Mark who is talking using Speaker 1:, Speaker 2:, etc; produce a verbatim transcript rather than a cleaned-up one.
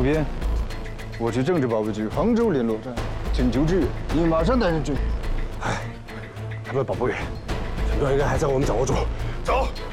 Speaker 1: 主编，我去政治保卫局杭州联络站请求支援，你马上带人去。
Speaker 2: 哎，他们保不远，陈端应该还在我们掌握中。走。